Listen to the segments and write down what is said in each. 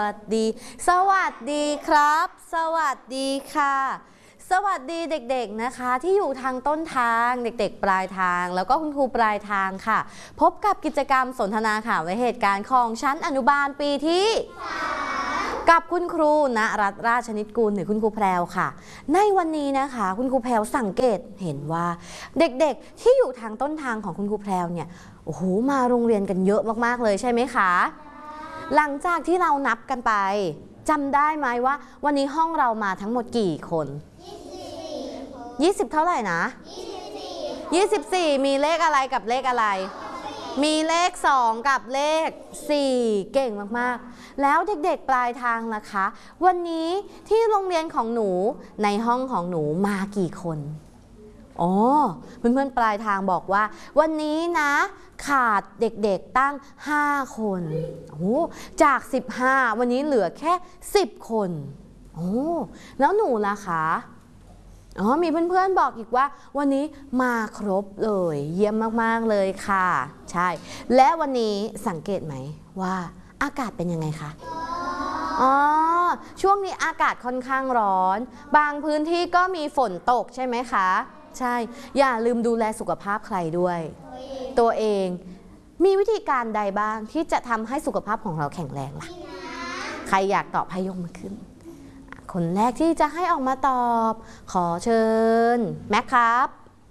สวัสดีครับ สวัสดีค่ะ สวัสดีเด็กๆนะคะที่อยู่ทางต้นทางเด็กๆปลายทางแล้วก็คุณครูปลายทางค่ะพบกับกิจกรรมสนทนาข่าวและเหตุการณ์ของชั้นอนุบาลปีที่3กับคุณครูณรัตน์ราชนิตกุลหรือคุณครูแพรวค่ะในวันนี้นะคะคุณครูแพรวสังเกตเห็นว่าเด็กๆที่อยู่ทางต้นทางของคุณครูแพรวเนี่ยโอ้โหมาโรงเรียนกันเยอะมากๆเลยใช่ไหมคะหลังจากที่เรานับกันไปจำได้ไหมว่าวันนี้ห้องเรามาทั้งหมดกี่คน20เท่าไหร่นะ24มีเลขอะไรกับเลขอะไรมีเลข2กับเลข4เก่งมากๆแล้วเด็กๆปลายทางล่ะคะวันนี้ที่โรงเรียนของหนูในห้องของหนูมากี่คนอ๋อเพื่อนๆปลายทางบอกว่าวันนี้นะขาดเด็กๆตั้ง5คนโอ้จาก15วันนี้เหลือแค่10คนโอ้แล้วหนูล่ะคะอ๋อมีเพื่อนๆบอกอีกว่าวันนี้มาครบเลยเยี่ยมมากๆเลยค่ะใช่และวันนี้สังเกตไหมว่าอากาศเป็นยังไงคะอ๋อช่วงนี้อากาศค่อนข้างร้อนบางพื้นที่ก็มีฝนตกใช่ไหมคะใช่อย่าลืมดูแลสุขภาพใครด้วยตัวเองมีวิธีการใดบ้างที่จะทำให้สุขภาพของเราแข็งแรงล่ะใครอยากตอบให้ยกมือขึ้นคนแรกที่จะให้ออกมาตอบขอเชิญแม็กครับ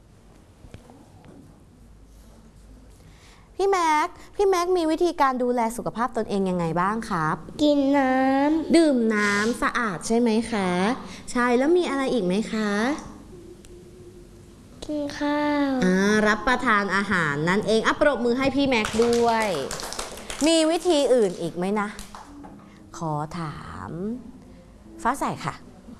พี่แม็กมีวิธีการดูแลสุขภาพตนเองยังไงบ้างครับกินน้ำดื่มน้ำสะอาดใช่ไหมคะใช่แล้วมีอะไรอีกไหมคะกินข้าวรับประทานอาหารนั่นเองปรบมือให้พี่แม็กด้วยมีวิธีอื่นอีกไหมนะขอถามฟ้าใสค่ะ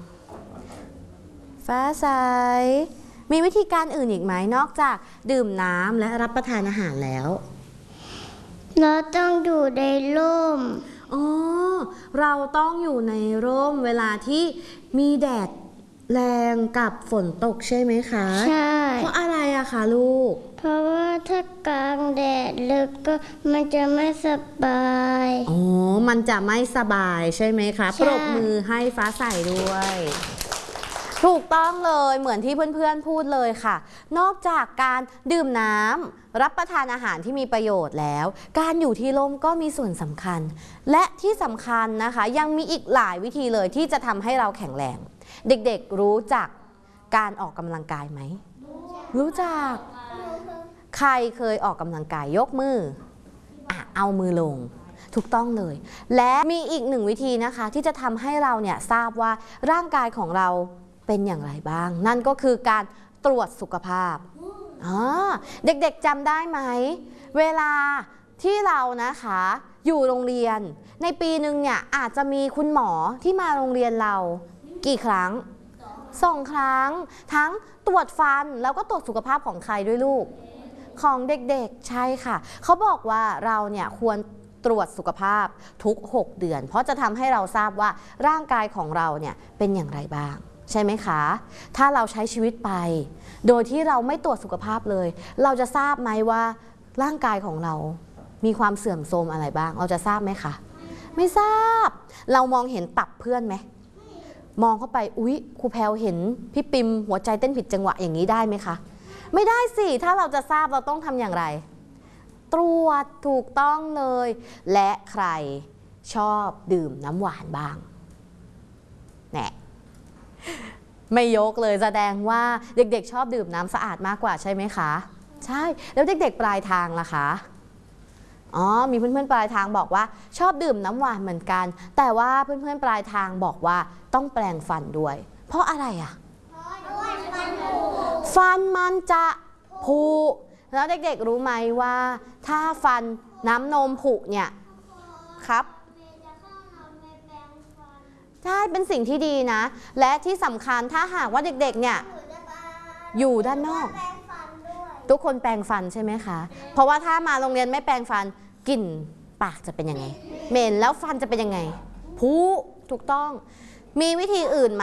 ฟ้าใสมีวิธีการอื่นอีกไหมนอกจากดื่มน้ำและรับประทานอาหารแล้วเราต้องอยู่ในร่มอ๋อเราต้องอยู่ในร่มเวลาที่มีแดดแรงกับฝนตกใช่ไหมคะใช่เพราะอะไรอะคะลูกเพราะว่าถ้ากลางแดดลึกก็มันจะไม่สบายอ๋อมันจะไม่สบายใช่ไหมคะปรบมือให้ฟ้าใสด้วยถูกต้องเลยเหมือนที่เพื่อนๆพูดเลยค่ะนอกจากการดื่มน้ำรับประทานอาหารที่มีประโยชน์แล้วการอยู่ที่ร่มก็มีส่วนสำคัญและที่สำคัญนะคะยังมีอีกหลายวิธีเลยที่จะทำให้เราแข็งแรงเด็กๆรู้จักการออกกำลังกายไหมรู้จักใครเคยออกกำลังกายยกมือเอามือลงถูกต้องเลยและมีอีกหนึ่งวิธีนะคะที่จะทำให้เราเนี่ยทราบว่าร่างกายของเราเป็นอย่างไรบ้างนั่นก็คือการตรวจสุขภาพเด็กๆจำได้ไหมเวลาที่เรานะคะอยู่โรงเรียนในปีหนึ่งเนี่ยอาจจะมีคุณหมอที่มาโรงเรียนเรากี่ครั้ง2 ครั้งทั้งตรวจฟันแล้วก็ตรวจสุขภาพของใครด้วยลูกของเด็กๆใช่ค่ะเขาบอกว่าเราเนี่ยควรตรวจสุขภาพทุก6 เดือนเพราะจะทำให้เราทราบว่าร่างกายของเราเนี่ยเป็นอย่างไรบ้างใช่ไหมคะถ้าเราใช้ชีวิตไปโดยที่เราไม่ตรวจสุขภาพเลยเราจะทราบไหมว่าร่างกายของเรามีความเสื่อมโทรมอะไรบ้างเราจะทราบไหมคะไม่ทราบเรามองเห็นตับเพื่อนไหมมองเข้าไปอุ๊ยครูแพรวเห็นพี่ปิมหัวใจเต้นผิดจังหวะอย่างนี้ได้ไหมคะไม่ได้สิถ้าเราจะทราบเราต้องทำอย่างไรตรวจถูกต้องเลยและใครชอบดื่มน้ำหวานบ้างแน่ไม่ยกเลยแสดงว่าเด็กๆชอบดื่มน้ำสะอาดมากกว่าใช่ไหมคะใช่แล้วเด็กๆปลายทางล่ะคะอ๋อมีเพื่อนๆปลายทางบอกว่าชอบดื่มน้ำหวานเหมือนกันแต่ว่าเพื่อนๆปลายทางบอกว่าต้องแปรงฟันด้วยเพราะอะไรอ่ะฟันมันจะผุแล้วเด็กๆรู้ไหมว่าถ้าฟันน้ำนมผุเนี่ยครับใช่เป็นสิ่งที่ดีนะและที่สำคัญถ้าหากว่าเด็กๆเนี่ยอยู่ด้านนอกทุกคนแปรงฟันใช่ไหมคะเพราะว่าถ้ามาโรงเรียนไม่แปรงฟันกลิ่นปากจะเป็นยังไงเหม็นแล้วฟันจะเป็นยังไงพุถูกต้องมีวิธีอื่นไหม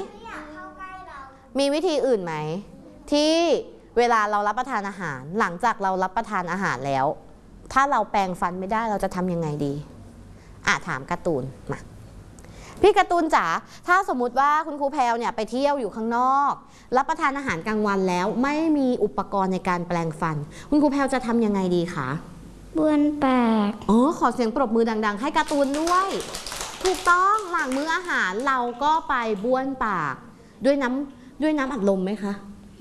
มีวิธีอื่นไหมที่เวลาเรารับประทานอาหารหลังจากเรารับประทานอาหารแล้วถ้าเราแปรงฟันไม่ได้เราจะทำยังไงดีถามการ์ตูนมาพี่การ์ตูนจ๋าถ้าสมมุติว่าคุณครูแพลวเนี่ยไปเที่ยวอยู่ข้างนอกรับประทานอาหารกลางวันแล้วไม่มีอุปกรณ์ในการแปรงฟันคุณครูแพลวจะทำยังไงดีคะบ้วนปากขอเสียงปรบมือดังๆให้การ์ตูนด้วยถูกต้องหลังมื้ออาหารเราก็ไปบ้วนปากด้วยน้ำอัดลมไหมคะ